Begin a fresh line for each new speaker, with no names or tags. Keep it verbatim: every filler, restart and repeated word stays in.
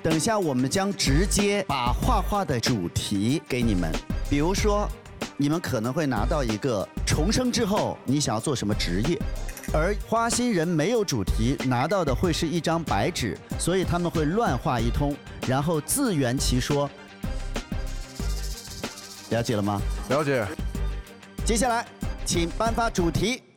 等下我们将直接把画画的主题给你们，比如说，你们可能会拿到一个重生之后你想要做什么职业，而花心人没有主题，拿到的会是一张白纸，所以他们会乱画一通，然后自圆其说。了解了吗？
了解。
接下来，请颁发主题。